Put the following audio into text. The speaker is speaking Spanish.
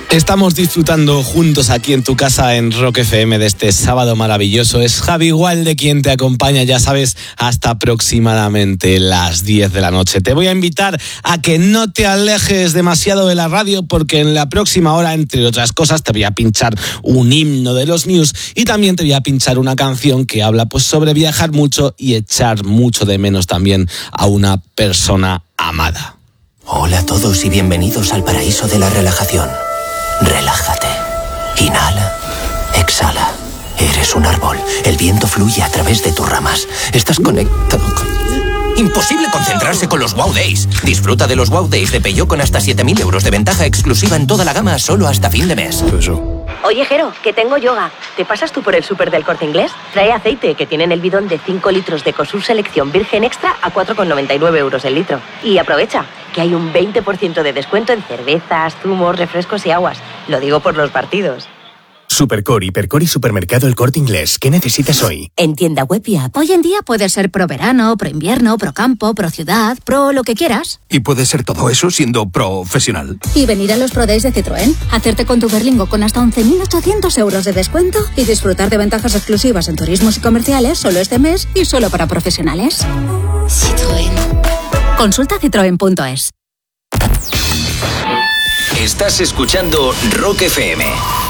Estamos disfrutando juntos aquí en tu casa en Rock FM de este sábado maravilloso. Es Javi Walde quien te acompaña, ya sabes, hasta aproximadamente las 10 de la noche. Te voy a invitar a que no te alejes demasiado de la radio porque en la próxima hora, entre otras cosas, te voy a pinchar un himno de los News y también te voy a pinchar una canción que habla pues sobre viajar mucho y echar mucho de menos también a una persona amada. Hola a todos y bienvenidos al paraíso de la relajación. Relájate. Inhala. Exhala. Eres un árbol. El viento fluye a través de tus ramas. Estás conectado con... Imposible concentrarse con los Wow Days. Disfruta de los Wow Days de Peugeot con hasta 7.000 euros de ventaja exclusiva en toda la gama solo hasta fin de mes. Oye, Jero, que tengo yoga. ¿Te pasas tú por el súper del Corte Inglés? Trae aceite, que tienen el bidón de 5 litros de Ecosur Selección Virgen Extra a 4,99 euros el litro. Y aprovecha, que hay un 20% de descuento en cervezas, zumos, refrescos y aguas. Lo digo por los partidos. Supercore, Hipercore y Supermercado El Corte Inglés. ¿Qué necesitas hoy? En tienda web y app. Hoy en día puede ser pro verano, pro invierno, pro campo, pro ciudad, pro lo que quieras. Y puede ser todo eso siendo profesional. Y venir a los Pro Days de Citroën, hacerte con tu Berlingo con hasta 11.800 euros de descuento y disfrutar de ventajas exclusivas en turismos y comerciales solo este mes y solo para profesionales. Citroën. Consulta citroen.es. Estás escuchando Rock FM.